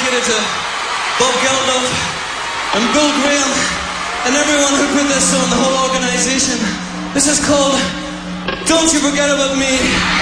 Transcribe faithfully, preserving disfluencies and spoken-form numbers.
dedicated to Bob Geldof and Bill Graham and everyone who put this on, the whole organisation. This is called Don't You Forget About Me.